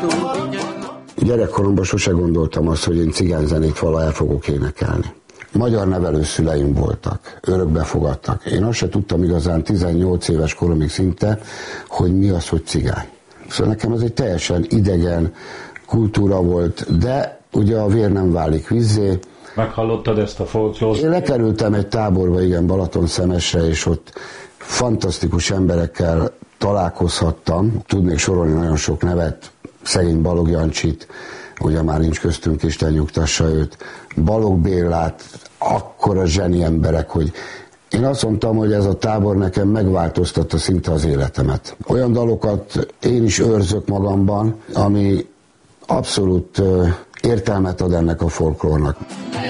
Gyerekkoromban sose gondoltam azt, hogy én cigányzenét vala el fogok énekelni. Magyar nevelőszüleim voltak, örökbe fogadtak. Én azt se tudtam igazán 18 éves koromig szinte, hogy mi az, hogy cigány. Szóval nekem ez egy teljesen idegen kultúra volt, de ugye a vér nem válik vízzé. Meghallottad ezt a folklórt? Én lekerültem egy táborba, igen, Balatonszemesre, és ott fantasztikus emberekkel találkozhattam. Tudnék sorolni nagyon sok nevet, szegény Balog Jancsit, ugye már nincs köztünk, Isten nyugtassa őt, Balog Bélát, akkora zseni emberek, hogy én azt mondtam, hogy ez a tábor nekem megváltoztatta szinte az életemet. Olyan dalokat én is őrzök magamban, ami abszolút értelmet ad ennek a folklórnak.